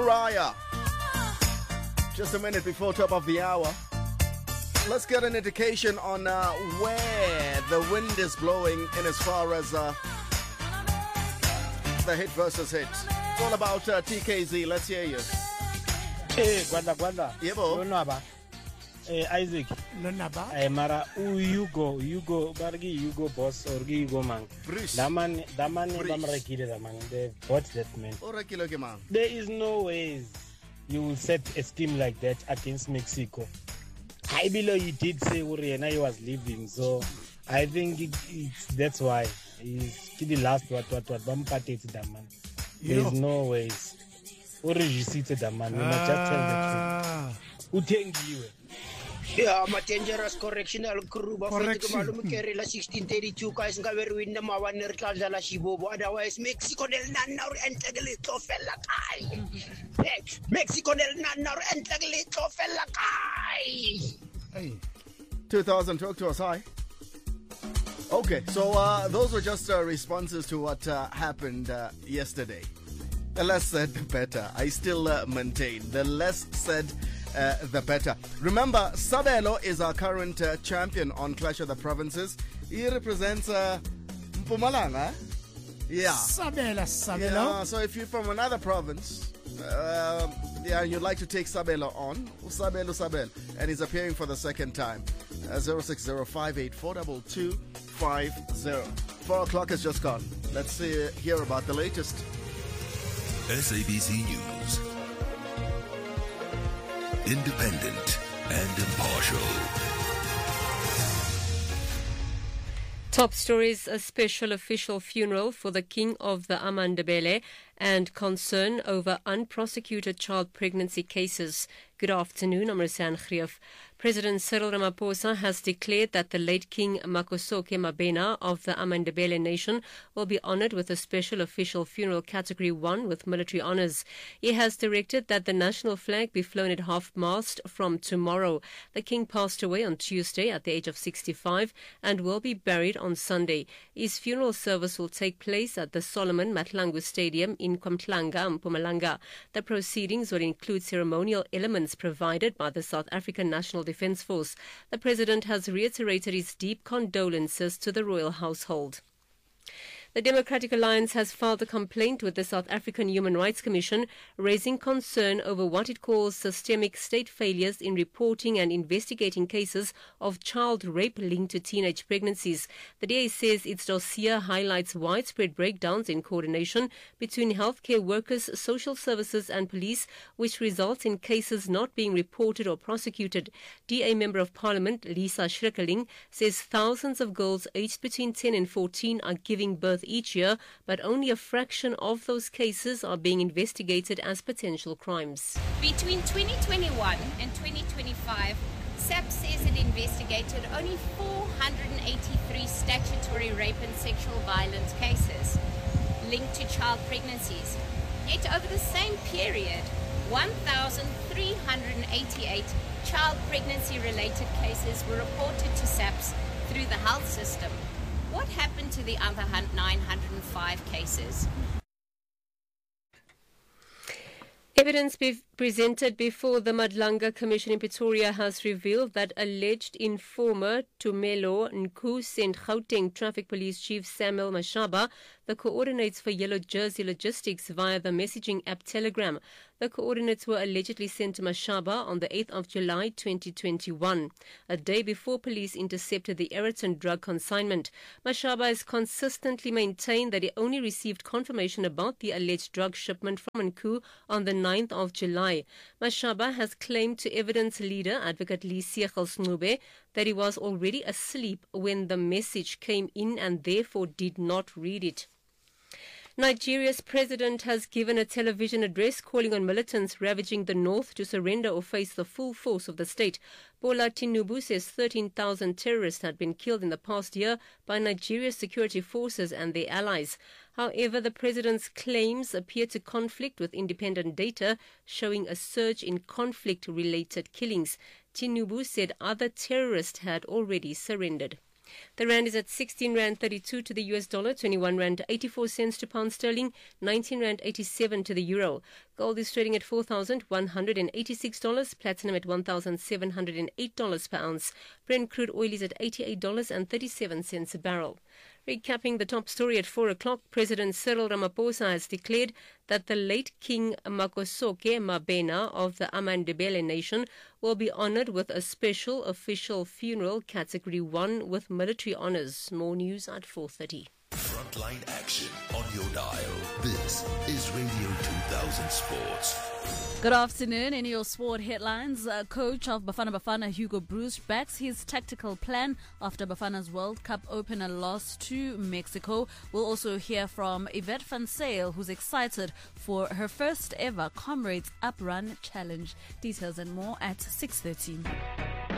Mariah. Just a minute before top of the hour. Let's get an indication on where the wind is blowing in as far as the hit versus hit. It's all about TKZ. Let's hear you. Hey, Gwanda. Yebo. Lonaba. Isaac. Lonaba. Mara Hugo Hugo boss or Hugo man. Bruce. Daman Bamrakile man. They bought that man. There is no ways you will set a scheme like that against Mexico. I believe he did say Uriana he was leaving, so I think that's why he's the last what Bampate to that man. There is no ways. Uri seated that man. We must just tell the truth. Utengiwe. Yeah, my dangerous correctional crew. Correction. 1632 guys nga win na mawaner kala shibobo. Otherwise, Mexico del Nanar and Taglito Felakai. Mexico del Nanar and Taglito Felakai. Hey. 2000, talk to us. Hi. Okay, so those were just responses to what happened yesterday. The less said, the better. I still maintain the less said, the better. Remember, Sabelo is our current champion on Clash of the Provinces. He represents Mpumalanga. Yeah. Sabelo. Yeah, so if you're from another province, you'd like to take Sabelo on, Sabelo, and he's appearing for the second time. 06058422250. 4 o'clock has just gone. Let's hear about the latest. SABC News. Independent and impartial. Top stories: a special official funeral for the king of the Amandebele and concern over unprosecuted child pregnancy cases. Good afternoon, I'm Rosanne Grief. President Cyril Ramaphosa has declared that the late King Makosoke Mabena of the Amandebele nation will be honored with a special official funeral category 1 with military honors. He has directed that the national flag be flown at half-mast from tomorrow. The king passed away on Tuesday at the age of 65 and will be buried on Sunday. His funeral service will take place at the Solomon Matlangu Stadium in Kwamhlanga, Mpumalanga. The proceedings will include ceremonial elements provided by the South African National Defence Force. The President has reiterated his deep condolences to the royal household. The Democratic Alliance has filed a complaint with the South African Human Rights Commission, raising concern over what it calls systemic state failures in reporting and investigating cases of child rape linked to teenage pregnancies. The DA says its dossier highlights widespread breakdowns in coordination between healthcare workers, social services and police, which results in cases not being reported or prosecuted. DA Member of Parliament Lisa Schrikeling says thousands of girls aged between 10 and 14 are giving birth each year, but only a fraction of those cases are being investigated as potential crimes. Between 2021 and 2025, SAP says it investigated only 483 statutory rape and sexual violence cases linked to child pregnancies. Yet over the same period, 1,388 child pregnancy-related cases were reported to SAPS through the health system. What happened to the other 905 cases? Evidence presented before the Madlanga Commission in Pretoria has revealed that alleged informer Tumelo Nku sent Gauteng Traffic Police Chief Samuel Mashaba the coordinates for Yellow Jersey Logistics via the messaging app Telegram. The coordinates were allegedly sent to Mashaba on the 8th of July 2021, a day before police intercepted the Ayrton drug consignment. Mashaba has consistently maintained that he only received confirmation about the alleged drug shipment from Nku on the 9th of July. Mashaba has claimed to evidence leader Advocate Lee Siegel-Snube that he was already asleep when the message came in and therefore did not read it. Nigeria's president has given a television address calling on militants ravaging the north to surrender or face the full force of the state. Bola Tinubu says 13,000 terrorists had been killed in the past year by Nigeria's security forces and their allies. However, the president's claims appear to conflict with independent data showing a surge in conflict-related killings. Tinubu said other terrorists had already surrendered. The rand is at 16 rand 32 to the US dollar, 21 rand 84 cents to pound sterling, 19 rand 87 to the euro. Gold is trading at $4,186, platinum at $1,708 per ounce. Brent crude oil is at $88.37 a barrel. Recapping the top story at 4 o'clock, President Cyril Ramaphosa has declared that the late King Makhosoke Mabena of the Amandebele nation will be honored with a special official funeral, Category 1, with military honors. More news at 4:30. Frontline action on your dial. This is Radio 2000 Sports. Good afternoon. In your sport headlines, coach of Bafana Bafana, Hugo Broos, backs his tactical plan after Bafana's World Cup opener loss to Mexico. We'll also hear from Yvette van Zyl, who's excited for her first ever Comrades Up Run Challenge. Details and more at 6:13.